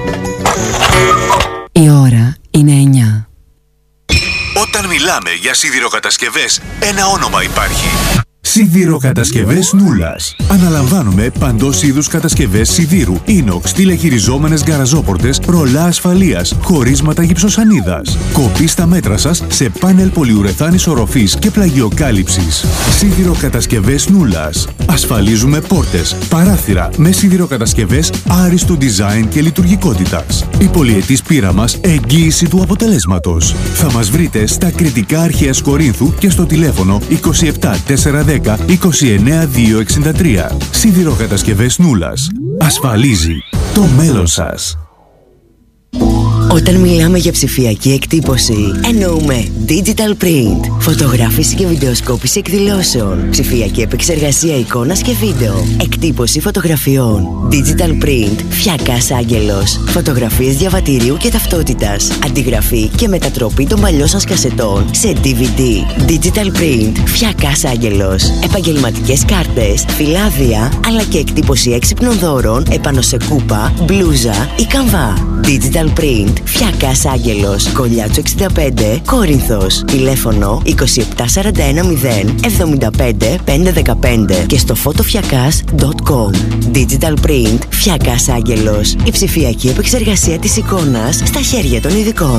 Η ώρα είναι 9. Όταν μιλάμε για σιδηροκατασκευές, ένα όνομα υπάρχει. Σιδηροκατασκευές Νούλας. Αναλαμβάνουμε παντός είδους κατασκευές σιδήρου, ίνοξ, τηλεχειριζόμενες γκαραζόπορτες, ρολά ασφαλείας, χωρίσματα γυψοσανίδας. Κοπή στα μέτρα σας σε πάνελ πολυουρεθάνης οροφής και πλαγιοκάλυψης. Σιδηροκατασκευές Νούλας. Ασφαλίζουμε πόρτες, παράθυρα με σιδηροκατασκευές άριστου design και λειτουργικότητας. Η πολυετής πείρα μας εγγύηση του αποτελέσματος. Θα μας βρείτε στα Κρητικά Αρχαίας Κορίνθου και στο τηλέφωνο 27 410 29 263. Σιδηροκατασκευές Νούλας. Ασφαλίζει το μέλλον σας. Όταν μιλάμε για ψηφιακή εκτύπωση, εννοούμε digital print, φωτογράφηση και βιντεοσκόπηση εκδηλώσεων, ψηφιακή επεξεργασία εικόνας και βίντεο, εκτύπωση φωτογραφιών, digital print, Φιακάς Άγγελος, φωτογραφίες διαβατηρίου και ταυτότητας, αντιγραφή και μετατροπή των παλιών σας κασετών σε DVD, digital print, Φιακάς Άγγελος, επαγγελματικές κάρτες, φυλάδια, αλλά και εκτύπωση έξυπνων δώρων επάνω σε κούπα, μπλούζα ή καμβά. Digital print, Φιακάς Άγγελος, Κολλιάτσου 65, Κόρινθος. Τηλέφωνο 2741 0 75 515 και στο photofyakas.com. Digital print, Φιακάς Άγγελος. Η ψηφιακή επεξεργασία της εικόνας στα χέρια των ειδικών.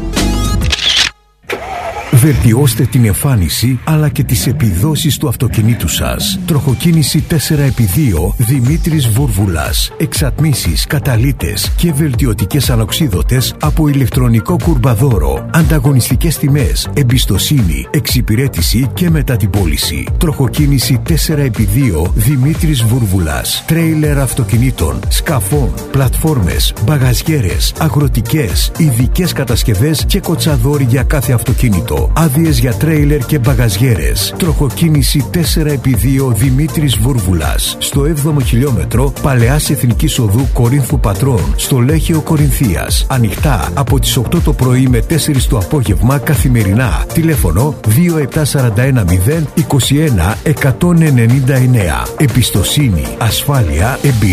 Βελτιώστε την εμφάνιση αλλά και τις επιδόσεις του αυτοκινήτου σας. Τροχοκίνηση 4x2 Δημήτρης Βούρβουλας. Εξατμίσεις, καταλύτες και βελτιωτικές ανοξίδωτες από ηλεκτρονικό κουρμπαδόρο. Ανταγωνιστικές τιμές, εμπιστοσύνη, εξυπηρέτηση και μετά την πώληση. Τροχοκίνηση 4x2 Δημήτρης Βούρβουλας. Τρέιλερ αυτοκινήτων, σκαφών, πλατφόρμες, μπαγαζιέρες, αγροτικές, ειδικές κατασκευές και κοτσαδόρι για κάθε αυτοκίνητο. Άδειες για τρέιλερ και μπαγαζιέρες. Τροχοκίνηση 4x2 Δημήτρης Βούρβουλας. Στο 7ο χιλιόμετρο Παλαιάς Εθνικής Οδού Κορίνθου Πατρών, στο Λέχειο Κορινθίας. Ανοιχτά από τις 8 το πρωί με 4 το απόγευμα καθημερινά. Τηλέφωνο 2741 0 21 199. Εμπιστοσύνη, ασφάλεια, εμπειρία.